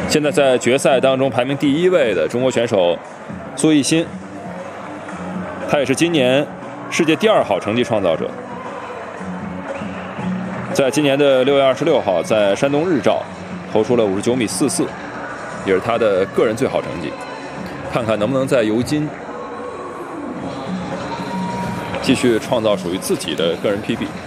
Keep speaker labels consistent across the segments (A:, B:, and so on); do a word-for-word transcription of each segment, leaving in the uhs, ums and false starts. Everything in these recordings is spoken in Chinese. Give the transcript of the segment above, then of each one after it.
A: 现在在决赛当中排名第一位的中国选手苏翊鑫，他也是今年世界第二好成绩创造者。在今年的六月二十六号，在山东日照投出了五十九米四四，也是他的个人最好成绩。看看能不能在尤金继续创造属于自己的个人 P B。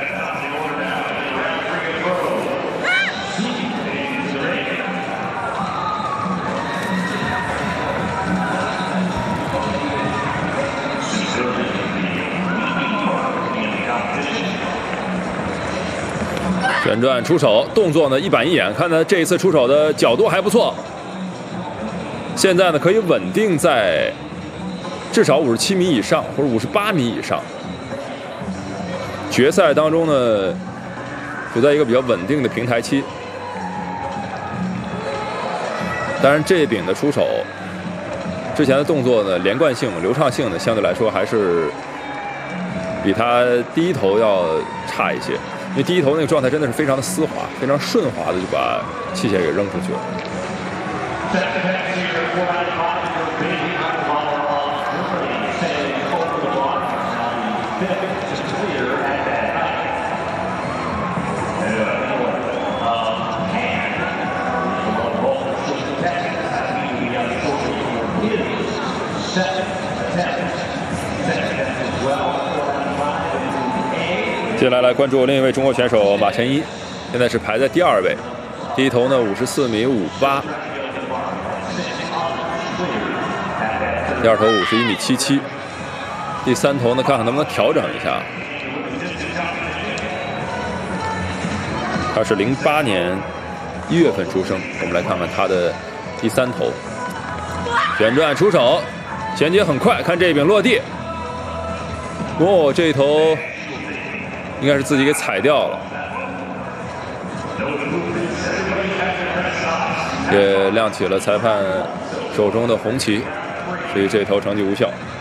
A: 旋转出手，动作呢一板一眼，看他这一次出手的角度还不错。现在呢可以稳定在至少五十七米以上，或者五十八米以上。决赛当中呢，处在一个比较稳定的平台期。当然，这一柄的出手之前的动作呢，连贯性、流畅性呢，相对来说还是比他第一头要差一些。因为第一头那个状态真的是非常的丝滑，非常顺滑的就把器械给扔出去了。接下来来关注另一位中国选手马晨一，现在是排在第二位，第一头呢五十四米五八，第二头五十一米七七，第三头呢看看能不能调整一下。他是零八年一月份出生，我们来看看他的第三头，旋转出手，衔接很快，看这一柄落地，哦，这一头应该是自己给踩掉了，也亮起了裁判手中的红旗，所以这头成绩无效。